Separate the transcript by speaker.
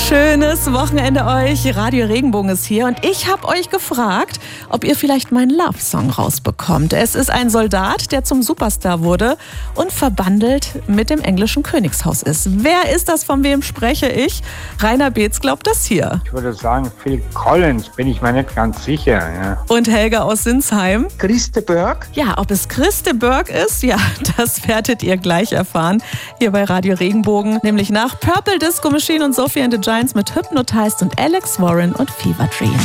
Speaker 1: Schönes Wochenende euch. Radio Regenbogen ist hier und ich habe euch gefragt, ob ihr vielleicht meinen Love-Song rausbekommt. Es ist ein Soldat, der zum Superstar wurde und verbandelt mit dem englischen Königshaus ist. Wer ist das, von wem spreche ich? Rainer Beetz glaubt das hier.
Speaker 2: Ich würde sagen, Phil Collins, bin ich mir nicht ganz sicher. Ja.
Speaker 1: Und Helga aus Sinsheim?
Speaker 3: Chris de Burgh?
Speaker 1: Ja, ob es Chris de Burgh ist, ja, das werdet ihr gleich erfahren. Hier bei Radio Regenbogen, nämlich nach Purple Disco Machine und Sophie and the Giants mit Hypnotized und Alex Warren und Fever Dream.